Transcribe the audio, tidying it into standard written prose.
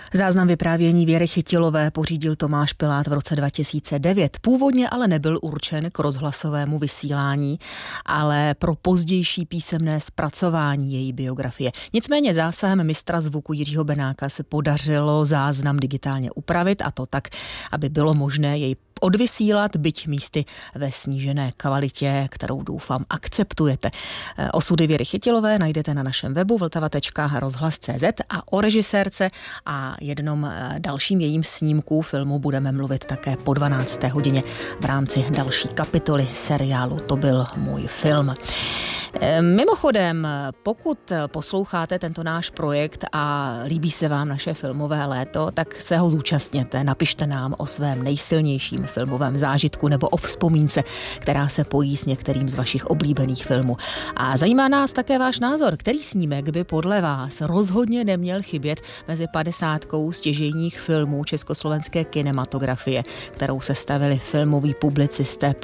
Záznam vyprávění Věry Chytilové pořídil Tomáš Pilát v roce 2009. Původně ale nebyl určen k rozhlasovému vysílání, ale pro pozdější písemné zpracování její biografie. Nicméně zásahem mistra zvuku Jiřího Benáka se podařilo záznam digitálně upravit, a to tak, aby bylo možné jej odvysílat, byť místy ve snížené kvalitě, kterou doufám akceptujete. Osudy Věry Chytilové najdete na našem webu vltava.rozhlas.cz a o režisérce a jednom dalším jejím snímku filmu budeme mluvit také po 12. hodině v rámci další kapitoly seriálu To byl můj film. Mimochodem, pokud posloucháte tento náš projekt a líbí se vám naše filmové léto, tak se ho zúčastněte. Napište nám o svém nejsilnějším filmovém zážitku nebo o vzpomínce, která se pojí s některým z vašich oblíbených filmů. A zajímá nás také váš názor, který snímek by podle vás rozhodně neměl chybět mezi 50 stěžejních filmů československé kinematografie, kterou sestavili filmoví publicisté